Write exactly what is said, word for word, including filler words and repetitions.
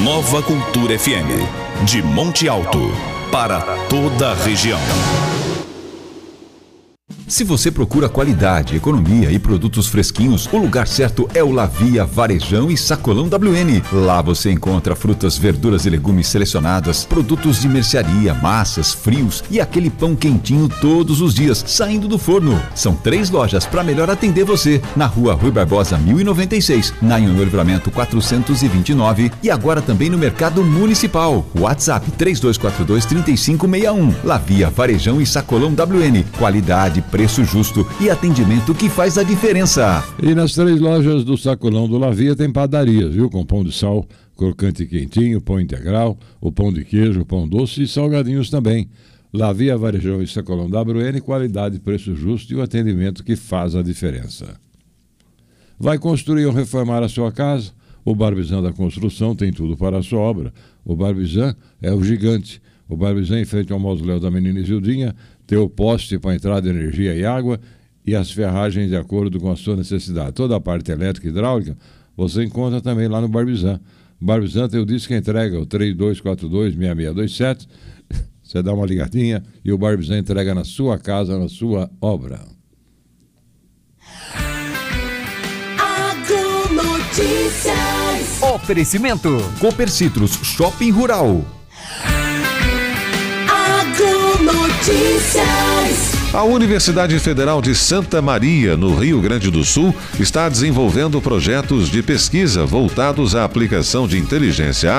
Nova Cultura F M, de Monte Alto, para toda a região. Se você procura qualidade, economia e produtos fresquinhos, o lugar certo é o Lavia Varejão e Sacolão W N. Lá você encontra frutas, verduras e legumes selecionadas, produtos de mercearia, massas, frios e aquele pão quentinho todos os dias, saindo do forno. São três lojas para melhor atender você. Na rua Rui Barbosa mil e noventa e seis, na Anhonho Livramento quatrocentos e vinte e nove e agora também no Mercado Municipal. WhatsApp três dois quatro dois, três cinco seis um. Lavia Varejão e Sacolão W N. Qualidade, preço justo e atendimento que faz a diferença. E nas três lojas do Sacolão do Lavia tem padarias, viu? Com pão de sal, crocante e quentinho, pão integral, o pão de queijo, pão doce e salgadinhos também. Lavia, Varejão e Sacolão W N, qualidade, preço justo e o atendimento que faz a diferença. Vai construir ou reformar a sua casa? O Barbizan da Construção tem tudo para a sua obra. O Barbizan é o gigante. O Barbizan, em frente ao mausoléu da Menina Isildinha, tem o poste para entrada de energia e água e as ferragens de acordo com a sua necessidade. Toda a parte elétrica e hidráulica você encontra também lá no Barbizan. O Barbizan tem o disco que entrega, o três dois quatro dois, seis seis dois sete. Você dá uma ligadinha e o Barbizan entrega na sua casa, na sua obra. Agronotícias. Oferecimento Cooper Citrus Shopping Rural. Notícias. A Universidade Federal de Santa Maria, no Rio Grande do Sul, está desenvolvendo projetos de pesquisa voltados à aplicação de inteligência